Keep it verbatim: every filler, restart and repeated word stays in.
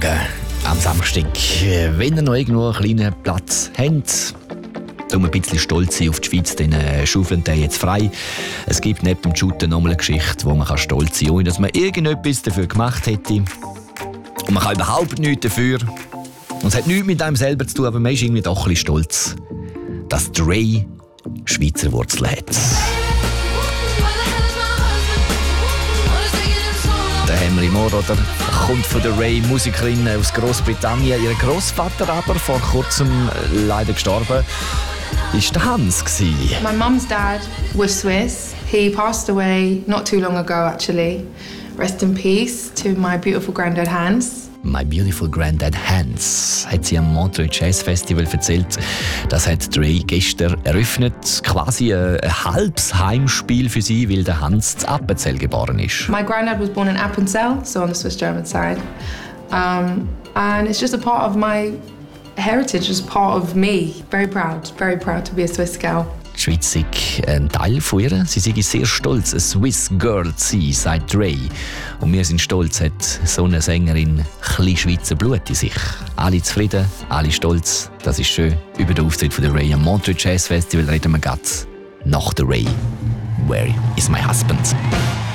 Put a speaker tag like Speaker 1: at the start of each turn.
Speaker 1: Morgen am Samstag. Wenn ihr noch irgendwo einen kleinen Platz habt, um ein bisschen stolz sein auf die Schweiz, dann äh, schaufeln den jetzt frei. Es gibt neben dem Shooten noch mal eine Geschichte, wo man kann stolz sein kann, ohne dass man irgendetwas dafür gemacht hätte. Und man kann überhaupt nichts dafür. Und es hat nichts mit einem selber zu tun, aber man ist irgendwie doch ein bisschen stolz, dass Dre Schweizer Wurzeln hat. Der Henry Moore, oder? Kommt von der Ray, Musikerin aus Großbritannien. Ihr Großvater aber, vor kurzem leider gestorben, ist der Hans gsi.
Speaker 2: My mum's dad was Swiss. He passed away not too long ago, actually. Rest in peace to my beautiful granddad Hans.
Speaker 1: My Beautiful Granddad Hans hat sie am Montreux Jazz Festival erzählt. Das hat Dre gestern eröffnet. Quasi ein, ein halbes Heimspiel für sie, weil der Hans zu Appenzell geboren ist.
Speaker 2: My granddad was born in Appenzell, so on the Swiss-German side. Um, and it's just a part of my heritage, just part of me. Very proud, very proud to be a Swiss girl.
Speaker 1: Die Schweiz ist ein Teil von ihr. Sie sei sehr stolz, eine Swiss Girl zu sein, sagt Dre. Und wir sind stolz, hat so eine Sängerin ein Schweizer Blut in sich. Alle zufrieden, alle stolz. Das ist schön. Über den Auftritt von der Ray am Montreux Jazz Festival reden wir gerade nach der Ray. Where is my husband?